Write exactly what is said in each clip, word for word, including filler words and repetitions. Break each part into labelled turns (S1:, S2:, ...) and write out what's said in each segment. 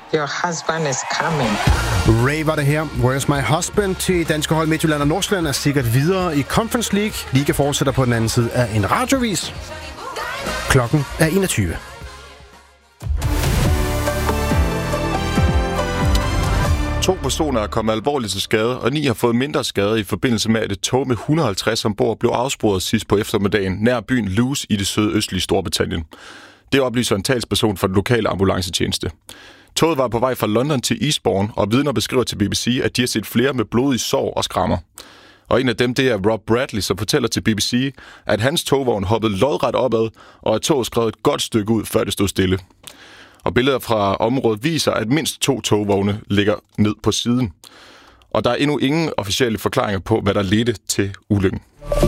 S1: Your husband is coming.
S2: Ray var det her. Where's my husband? Til danske hold Midtjylland og Nordsjælland er sikkert videre i Conference League. Liga fortsætter på den anden side af en radiovis. Klokken er enogtyve.
S3: To personer er kommet alvorligt til skade, og ni har fået mindre skade i forbindelse med, at et tog med et hundrede og halvtreds ombord blev afsporet sidst på eftermiddagen nær byen Lewes i det sydøstlige Storbritannien. Det oplyser en talsperson for den lokale ambulancetjeneste. Toget var på vej fra London til Eastbourne, og vidner beskriver til B B C, at de har set flere med blodige sår og skrammer. Og en af dem, det er Rob Bradley, som fortæller til B B C, at hans togvogn hoppede lodret opad, og at toget skred et godt stykke ud, før det stod stille. Og billeder fra området viser, at mindst to togvogne ligger ned på siden. Og der er endnu ingen officielle forklaringer på, hvad der ledte til ulykken.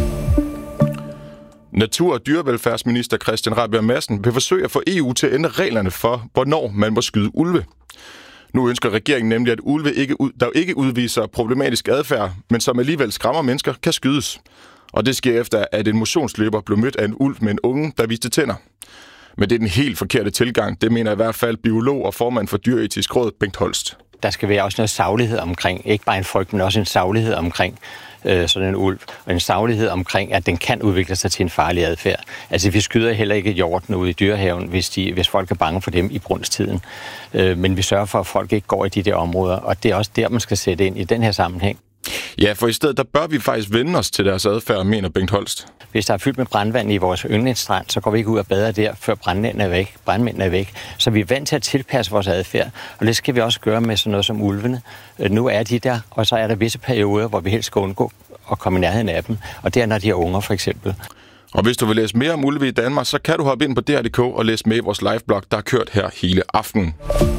S3: Natur- og dyrevelfærdsminister Christian Rabjerg Madsen vil forsøge at få E U til at ændre reglerne for, hvornår man må skyde ulve. Nu ønsker regeringen nemlig, at ulve, ikke ud, der ikke udviser problematisk adfærd, men som alligevel skræmmer mennesker, kan skydes. Og det sker efter, at en motionsløber blev mødt af en ulv med en unge, der viste tænder. Men det er den helt forkerte tilgang. Det mener i hvert fald biolog og formand for Dyreetisk Råd, Bengt Holst.
S4: Der skal være også noget saglighed omkring, ikke bare en frygt, men også en saglighed omkring øh, sådan en ulv. Og en saglighed omkring, at den kan udvikle sig til en farlig adfærd. Altså vi skyder heller ikke hjorten ude i dyrehaven, hvis, de, hvis folk er bange for dem i brunstiden. Øh, men vi sørger for, at folk ikke går i de der områder, og det er også der, man skal sætte ind i den her sammenhæng.
S3: Ja, for i stedet der bør vi faktisk vende os til deres adfærd, mener Bengt Holst.
S4: Hvis der er fyldt med brandvand i vores yndlingsstrand, så går vi ikke ud og bader der, før brandmændene er væk. Brandmændene er væk. Så vi er vant til at tilpasse vores adfærd, og det skal vi også gøre med sådan noget som ulvene. Nu er de der, og så er der visse perioder, hvor vi helst skal undgå at komme i nærheden af dem, og det er, når de er unger for eksempel.
S3: Og hvis du vil læse mere om ulve i Danmark, så kan du hoppe ind på D R punktum D K og læse med i vores liveblog, der er kørt her hele aftenen.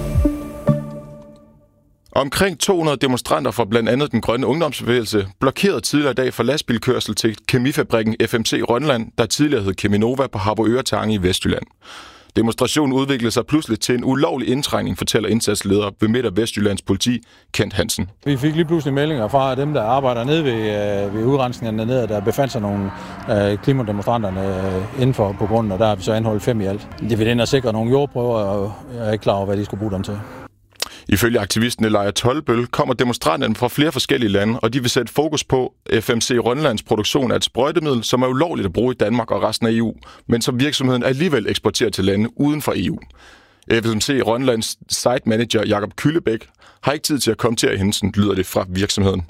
S3: Omkring to hundrede demonstranter fra blandt andet den grønne ungdomsbevægelse blokerede tidligere i dag for lastbilkørsel til kemifabrikken F M C Rønland, der tidligere hed Cheminova på Harboøre Tange i Vestjylland. Demonstrationen udviklede sig pludselig til en ulovlig indtrængning, fortæller indsatsleder ved Midt- og Vestjyllands politi, Kent Hansen.
S5: Vi fik lige pludselig meldinger fra dem, der arbejder nede ved, øh, ved udrensningen dernede, der befandt sig nogle øh, klimademonstranterne øh, indenfor på grunden, og der har vi så anholdt fem i alt. De vil ind og sikre nogle jordprøver, og jeg er ikke klar over, hvad de skulle bruge dem til.
S3: Ifølge aktivisten Elijah Tolbøl kommer demonstranterne fra flere forskellige lande, og de vil sætte fokus på F M C Rønlands produktion af et sprøjtemiddel, som er ulovligt at bruge i Danmark og resten af E U, men som virksomheden alligevel eksporterer til lande uden for E U. F M C Rønlands site manager Jakob Kyllebæk har ikke tid til at kommentere hændelsen, lyder det fra virksomheden.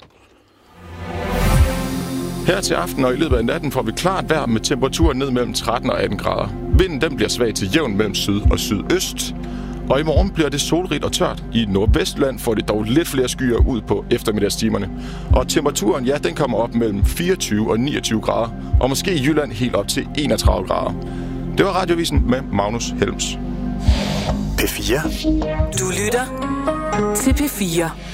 S3: Her til aften og i løbet af natten får vi klart vejr med temperaturer ned mellem tretten og atten grader. Vinden den bliver svag til jævn mellem syd og sydøst. Og i morgen bliver det solrigt og tørt. I Nordvestland får det dog lidt flere skyer ud på eftermiddagstimerne. Og temperaturen, ja, den kommer op mellem fireogtyve og niogtyve grader. Og måske i Jylland helt op til enogtredive grader. Det var Radiovisen med Magnus Helms.
S6: P fire.
S7: Du lytter til P fire.